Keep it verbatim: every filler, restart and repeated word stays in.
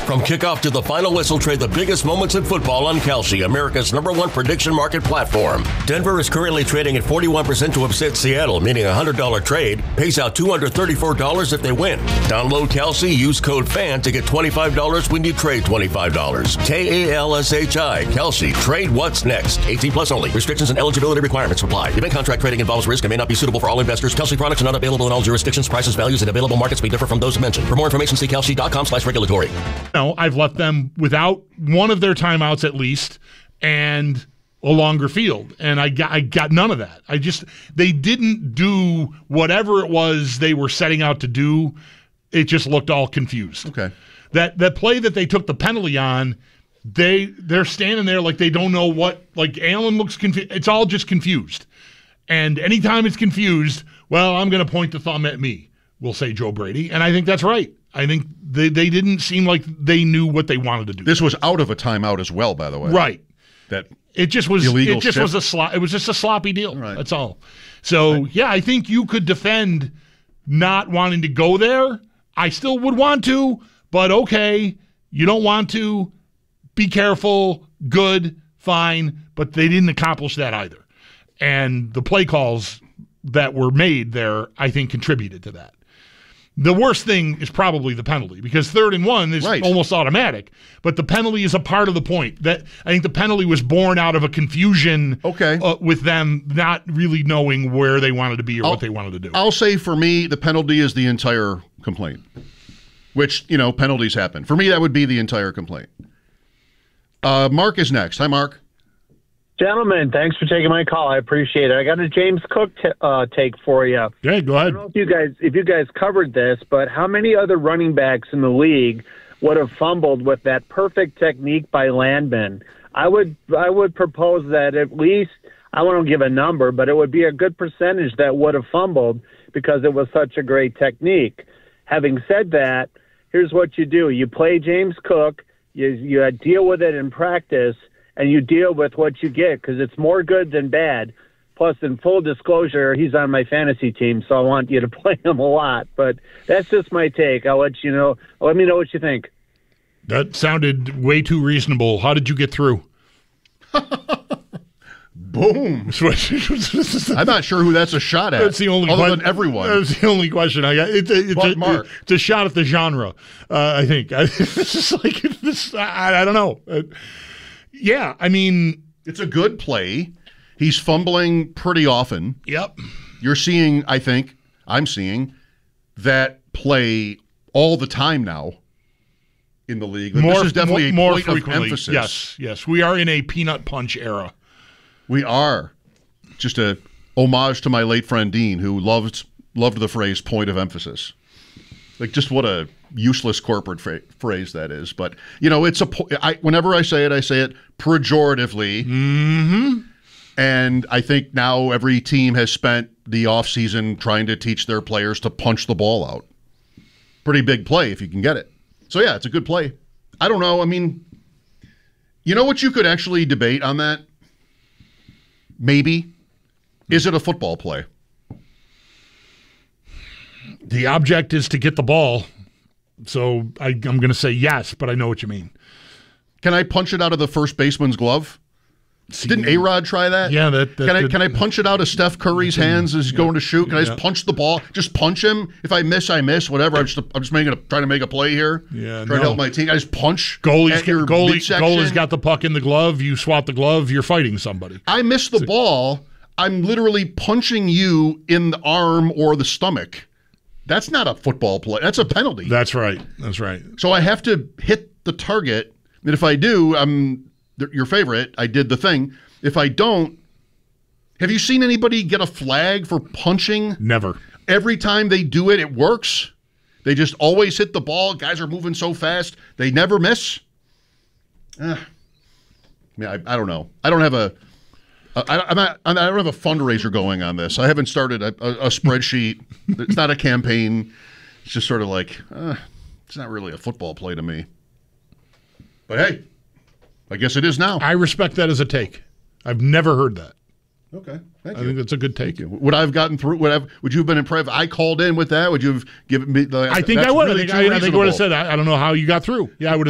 From kickoff to the final whistle, trade the biggest moments in football on Kalshi, America's number one prediction market platform. Denver is currently trading at forty-one percent to upset Seattle, meaning a one hundred dollars trade pays out two hundred thirty-four dollars if they win. Download Kalshi, use code FAN to get twenty-five dollars when you trade twenty-five dollars. K A L S H I, Kalshi. Trade what's next. eighteen plus only. Restrictions and eligibility requirements apply. Event contract trading involves risk and may not be suitable for all investors. Kalshi products are not available in all jurisdictions. Prices, values, and available markets may differ from those mentioned. For more information, see kalshi.com slash regulatory. No, I've left them without one of their timeouts at least and a longer field. And I got I got none of that. I just they didn't do whatever it was they were setting out to do. It just looked all confused. Okay. That that play that they took the penalty on, they they're standing there like they don't know what like Allen looks confused. It's all just confused. And anytime it's confused, well, I'm gonna point the thumb at me, will say Joe Brady. And I think that's right. I think they, they didn't seem like they knew what they wanted to do. This was out of a timeout as well, by the way. Right. That it just was illegal it just shift. was a slo- it was just a sloppy deal. Right. That's all. So Right. yeah, I think you could defend not wanting to go there. I still would want to, but okay, you don't want to. Be careful, good, fine, but they didn't accomplish that either. And the play calls that were made there, I think, contributed to that. The worst thing is probably the penalty because third and one is Right. almost automatic, but the penalty is a part of the point. That I think the penalty was born out of a confusion Okay. uh, with them not really knowing where they wanted to be or I'll- what they wanted to do. I'll say for me, the penalty is the entire complaint, which, you know, penalties happen. For me, that would be the entire complaint. Uh, Mark is next. Hi, Mark. Gentlemen, thanks for taking my call. I appreciate it. I got a James Cook t- uh, take for you. Okay, go I ahead. don't know if you guys if you guys covered this, but how many other running backs in the league would have fumbled with that perfect technique by Landman? I would I would propose that at least, I won't give a number, but it would be a good percentage that would have fumbled because it was such a great technique. Having said that, here's what you do. You play James Cook, you, you deal with it in practice, and you deal with what you get because it's more good than bad. Plus, in full disclosure, he's on my fantasy team, so I want you to play him a lot. But that's just my take. I'll let you know. Let me know what you think. That sounded way too reasonable. How did you get through? Boom. That's I'm not sure who that's a shot at. the only other que- than everyone. That's the only question I got. It's a, it's But a, Mark. it's a shot at the genre, uh, I think. It's just like, this, I, I don't know. Uh, yeah, I mean. It's a good play. He's fumbling pretty often. Yep. You're seeing, I think, I'm seeing that play all the time now in the league. But More, this is definitely more, a more point frequently. of emphasis. Yes, yes. We are in a peanut punch era. We are. Just a homage to my late friend Dean, who loved loved the phrase point of emphasis. Like, just what a useless corporate fra- phrase that is. But, you know, it's a po- I, whenever I say it, I say it pejoratively. Mm-hmm. And I think now every team has spent the offseason trying to teach their players to punch the ball out. Pretty big play if you can get it. So, yeah, it's a good play. I don't know. I mean, you know what you could actually debate on that? Maybe. Is it a football play? The object is to get the ball. So I, I'm going to say yes, but I know what you mean. Can I punch it out of the first baseman's glove? See, Didn't A-Rod try that? Yeah, that. that Can I that- can I punch it out of Steph Curry's hands as he's going to shoot? Can I just Yeah. punch the ball? Just punch him? If I miss, I miss. Whatever. I'm just I'm just making a, trying to make a play here. Yeah, Trying no. to help my team. I just punch. Goalie's at your got, goalie, midsection. goalie's got the puck in the glove. You swat the glove. You're fighting somebody. I miss the ball. I'm literally punching you in the arm or the stomach. That's not a football play. That's a penalty. That's right. That's right. So I have to hit the target. And if I do, I'm your favorite. I did the thing. If I don't, have you seen anybody get a flag for punching? Never. Every time they do it, it works. They just always hit the ball. Guys are moving so fast. They never miss. Uh, I mean, I, I don't know. I don't have a I, I'm not, I don't have a fundraiser going on this. I haven't started a, a, a spreadsheet. It's not a campaign. It's just sort of like, uh, it's not really a football play to me. But hey, I guess it is now. I respect that as a take. I've never heard that. Okay, thank I you. think that's a good take. Thank you. Would I have gotten through? Would I have, Would you have been impressed? If I called in with that. Would you have given me? The, I think that's I would. Really I think I, I think I would have reasonable. said I, I don't know how you got through. Yeah, I would.